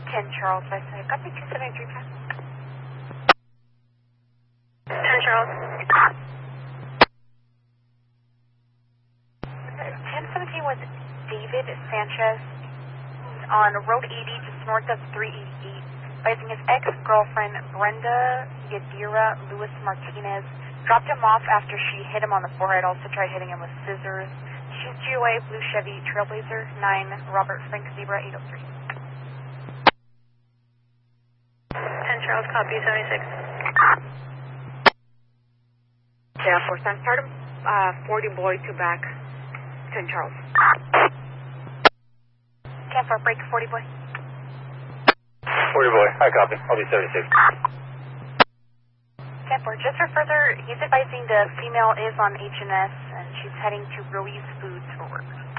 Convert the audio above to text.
10 Charles, West Side. Copy 273. 10 Charles. 1017 was David Sanchez on Road 80 just north of 388, advising his ex-girlfriend Brenda Yadira Lewis Martinez dropped him off after she hit him on the forehead, also tried hitting him with scissors. She's GOA, blue Chevy Trailblazer, 9 Robert Frank Zebra 803. 10 Charles, copy 76. Yeah, 4 Sun, start him, 40 boy to back, 10 Charles. Camp 4, break 40 boy. 40 boy, I copy, I'll be 76. Camp 4, just for further, he's advising the female is on HNS and she's heading to Ruiz Foods for work.